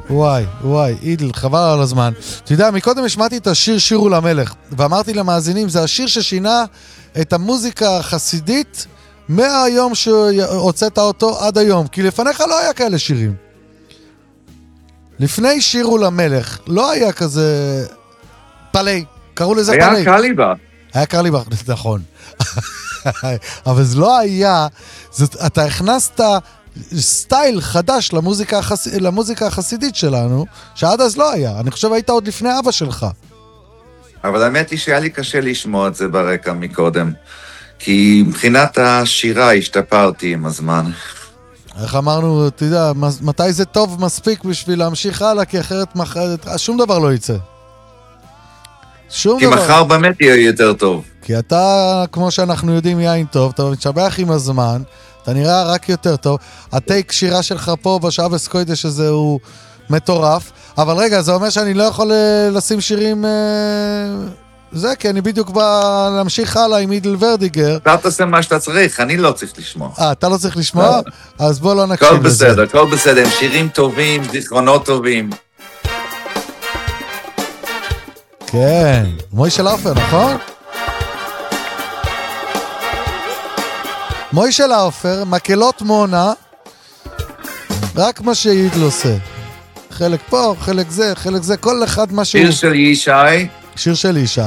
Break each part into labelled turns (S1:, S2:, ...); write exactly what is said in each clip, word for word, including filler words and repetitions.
S1: וואי, וואי, אידל, חבל על הזמן. אתה יודע, מקודם השמעתי את השיר שירו למלך, ואמרתי למאזינים, זה השיר ששינה את המוזיקה החסידית מהיום שהוצאת אותו עד היום, כי לפניך לא היה כאלה שירים. לפני שירו למלך, לא היה כזה פלי, קראו לזה פלי.
S2: היה קליבר.
S1: היה קליבר, נכון. אבל זה לא היה, זאת, אתה הכנסת סטייל חדש למוזיקה, החס... למוזיקה החסידית שלנו, שעד אז לא היה. אני חושב היית עוד לפני אבא שלך.
S2: אבל האמת היא שהיה לי קשה לשמוע את זה ברקע מקודם, כי מבחינת השירה השתפרתי עם הזמן.
S1: איך אמרנו, אתה יודע, מתי זה טוב מספיק בשביל להמשיך הלאה, כי אחרת מח... שום דבר לא יצא. שום
S2: כי
S1: דבר.
S2: מחר באמת יהיה יותר טוב.
S1: כי אתה, כמו שאנחנו יודעים, יין טוב, אתה מתשבח עם הזמן, אתה נראה רק יותר טוב. הטייק שירה שלך פה בשעה בסקוידש הזה הוא מטורף, אבל רגע, זה אומר שאני לא יכול לשים שירים זה, כי אני בדיוק בא להמשיך הלאה עם אידל ורדיגר.
S2: אתה תעשה מה שאתה צריך, אני לא צריך לשמוע.
S1: אה, אתה לא צריך לשמוע? אז בוא לא נקשיב
S2: לזה. כל בסדר, כל בסדר, הם שירים טובים, זיכרונות טובים.
S1: כן, מוישה לאופר, נכון? מוישה לאופר, מקהלות מונה, רק מה שאידל עושה. חלק פה, חלק זה, חלק זה, כל אחד משהו...
S2: שיר של ישי.
S1: שיר של ישי.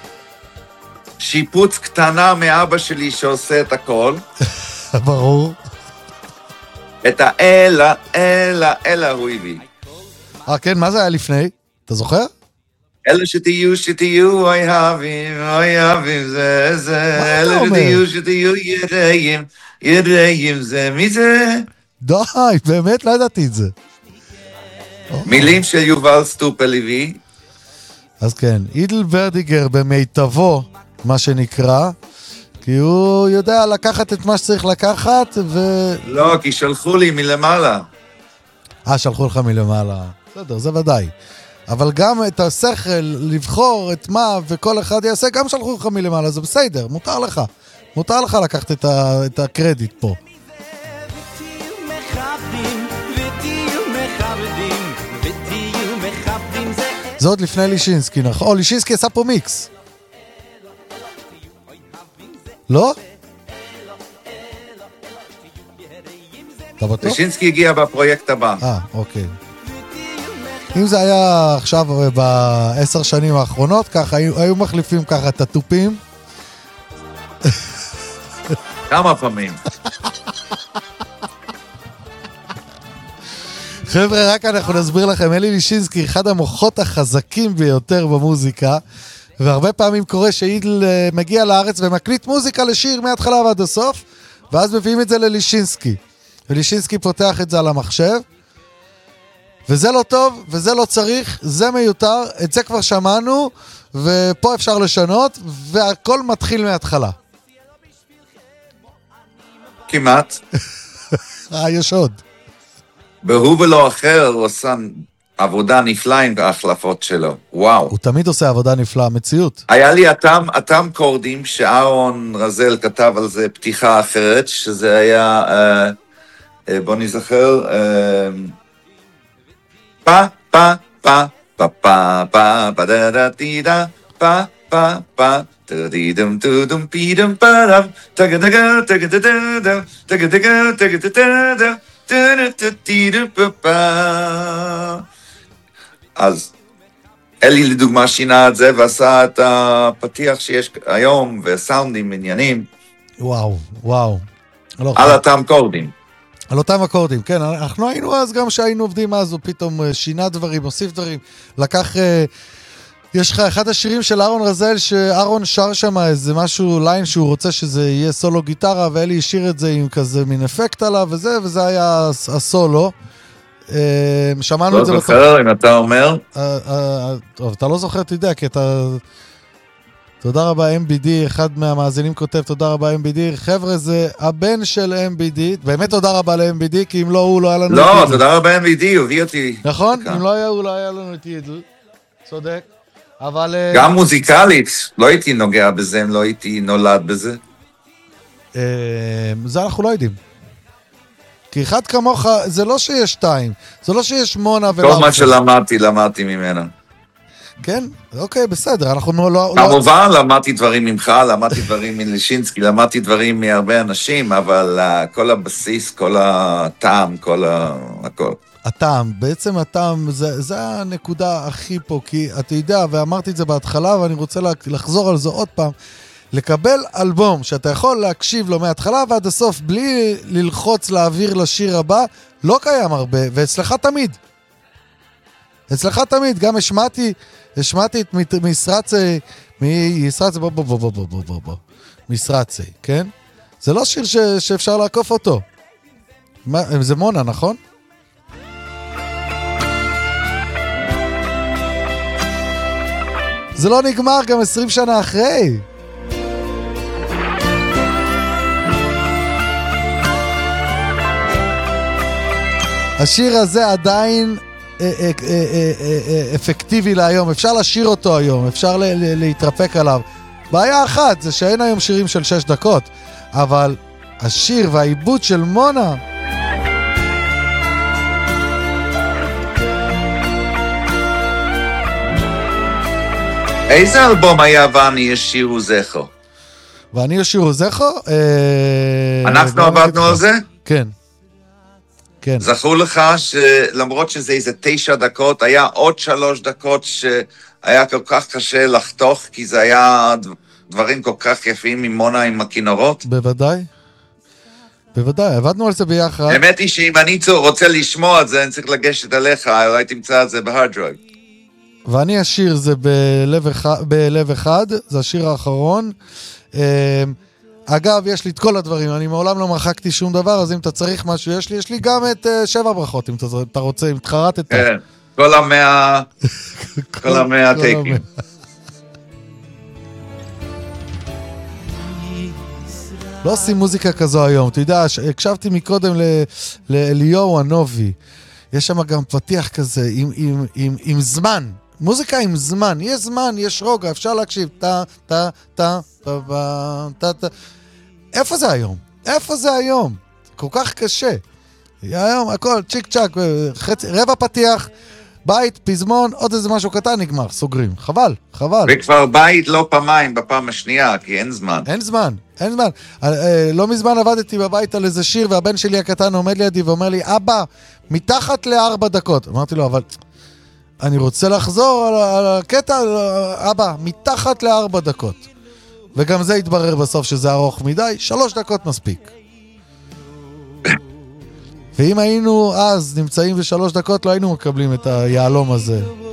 S2: שיפוץ קטנה מאבא שלי שעושה את הכל.
S1: ברור.
S2: את האלה, אלה, אלה הוא הביא.
S1: אה, כן, מה זה היה לפני? אתה זוכר?
S2: אלה שתהיו, שתהיו, אוי אהבים, אוי אהבים, זה, זה. אלה שתהיו, שתהיו, ידעים, ידעים, זה, מי זה?
S1: די, באמת לא ידעתי את זה.
S2: מילים של יובל סטופל הביא.
S1: אז כן, אידל ורדיגר במיטבו, מה שנקרא, כי הוא יודע לקחת את מה שצריך לקחת, ו...
S2: לא, כי שלחו לי מלמעלה.
S1: אה, שלחו לך מלמעלה. בסדר, זה ודאי. אבל גם את השכל, לבחור את מה וכל אחד יעשה, גם שלחו לך מלמעלה, זה בסדר, מותר לך. מותר לך לקחת את, ה... את הקרדיט פה. זה עוד לפני לישינסקי, נכון? או, לישינסקי עשה פה מיקס. לא? אתה בטוח?
S2: לישינסקי הגיע בפרויקט הבא.
S1: אה, אוקיי. אם זה היה עכשיו בעשר שנים האחרונות, ככה, היו, היו מחליפים ככה את הטופים.
S2: כמה פעמים.
S1: חבר'ה, רק אנחנו נסביר לכם, אלי לישינסקי, אחד המוחות החזקים ביותר במוזיקה, והרבה פעמים קורה שאידל מגיע לארץ ומקליט מוזיקה לשיר מההתחלה ועד הסוף, ואז מביאים את זה ללישינסקי. ולישינסקי פותח את זה על המחשב, וזה לא טוב, וזה לא צריך, זה מיותר, את זה כבר שמענו, ופה אפשר לשנות, והכל מתחיל מההתחלה.
S2: כמעט.
S1: אה, יש עוד.
S2: והוא ולא אחר הוא עושה עבודה נפלאה עם ההחלפות שלו. וואו.
S1: הוא תמיד עושה עבודה נפלאה, מציאות.
S2: היה לי אתם, אתם קורדים שאהרון רזל כתב על זה פתיחה אחרת, שזה היה, אה, אה, בוא נזכר, אה, פה, פה, פה, פה, פה, פה, פה, דה, דה, דה, דה, פה, פה, פה, תרדידם, תודם, פידם, פדם, תגה, תגה, תגה, תגה, תגה, תגה, תגה, תגה, אז אלי לדוגמה שינה את זה ועשה את הפתיח שיש היום וסאונדים עניינים.
S1: וואו, וואו.
S2: על אותם קורדים.
S1: על אותם אקורדים, כן. אנחנו היינו אז גם שהיינו עובדים אז, הוא פתאום שינה דברים, הוסיף דברים. לקח, יש לך אחד השירים של אהרון רזל, שאהרון שר שם איזה משהו, ליין שהוא רוצה שזה יהיה סולו גיטרה, ואלי השאיר את זה עם כזה מין אפקט עליו וזה, וזה היה הסולו. שמענו את זה...
S2: לא זוכר, אם אתה אומר.
S1: טוב, אתה לא זוכר, תדע, כי אתה... תודה רבה אם בי די, אחד מהמאזינים כותב, תודה רבה אם בי די, חבר'ה זה הבן של אם בי די, באמת תודה רבה ל-אם בי די, כי אם לא הוא לא היה לנו...
S2: לא, תודה רבה אם בי די, הוא הביא אותי.
S1: נכון? אם לא היה הוא לא היה לנו את אידל, צודק, אבל...
S2: גם מוזיקלית, לא הייתי נוגע בזה, אם לא הייתי נולד בזה.
S1: זה אנחנו לא יודעים. כי אחד כמוך, זה לא שיש שתיים, זה לא שיש מונה
S2: ולאו. כל מה שלמדתי, למדתי ממנו.
S1: כן? אוקיי, בסדר, אנחנו לא...
S2: כמובן, לא... למדתי דברים ממך, למדתי דברים מלישינסקי, למדתי דברים מהרבה אנשים, אבל uh, כל הבסיס, כל הטעם, כל ה... הכל.
S1: הטעם, בעצם הטעם, זה, זה הנקודה הכי פה, כי אתה יודע, ואמרתי את זה בהתחלה, ואני רוצה לחזור על זה עוד פעם, לקבל אלבום שאתה יכול להקשיב לו מההתחלה ועד הסוף, בלי ללחוץ להעביר לשיר הבא, לא קיים הרבה, ואצלך תמיד. אצלך תמיד, גם השמעתי, השמעתי את משרצי, משרצי, בוא בוא בוא בוא בוא בוא בוא, משרצי, כן? זה לא שיר ש, שאפשר לעקוף אותו. מה, זה מונה, נכון? זה לא נגמר גם עשרים שנה אחרי. השיר הזה עדיין אפקטיבי להיום, אפשר לשיר אותו היום, אפשר להתרפק עליו. בעיה אחת זה שאין היום שירים של שש דקות, אבל השיר והעיבוד של מונה
S2: איזה אלבום היה ואני ישירו זכו?
S1: ואני ישירו זכו?
S2: אנחנו עבדנו על זה?
S1: כן. כן.
S2: זכו לך שלמרות שזה איזה תשע דקות, היה עוד שלוש דקות שהיה כל כך קשה לחתוך, כי זה היה דברים כל כך יפים עם מונה, עם הכינורות.
S1: בוודאי. בוודאי, עבדנו על זה ביחד.
S2: האמת היא שאם אני רוצה לשמוע את זה, אני צריך לגשת אליך, אולי תמצא את זה בהארד דרייב.
S1: ואני השיר זה בלב אחד, בלב אחד, זה השיר האחרון. אגב, יש לי את כל הדברים, אני מעולם לא מחקתי שום דבר, אז אם אתה צריך משהו, יש לי, יש לי גם את uh, שבע ברכות, אם אתה רוצה, אם תחרטת.
S2: כן, כל המאה, כל המאה טייקים.
S1: לא עושים מוזיקה כזו היום, אתה יודע, הקשבתי מקודם לאליהו הנובי, יש שם גם פתיח כזה, עם, עם, עם, עם זמן, מוזיקה עם זמן, יש זמן, יש רוגע, אפשר להקשיב, טה, טה, טה, טה, טה, טה. איפה זה היום? איפה זה היום? כל כך קשה. היום הכל צ'יק צ'ק, חצי, רבע פתיח, בית, פזמון, עוד איזה משהו קטן, נגמר, סוגרים. חבל, חבל.
S2: וכבר בית לא פעמיים בפעם השנייה, כי אין זמן.
S1: אין זמן, אין זמן. לא מזמן עבדתי בבית על איזה שיר, והבן שלי הקטן עומד לידי ואומר לי, אבא, מתחת לארבע דקות. אמרתי לו, אבל אני רוצה לחזור על הקטע, אבא, מתחת לארבע דקות. וגם זה התברר בסוף שזה ארוך מדי, שלוש דקות מספיק. ואם היינו אז נמצאים בשלוש דקות, לא היינו מקבלים את היעלום הזה.